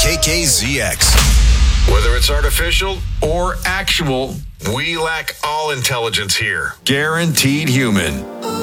KKZX. Whether it's artificial or actual, we lack all intelligence here. Guaranteed human.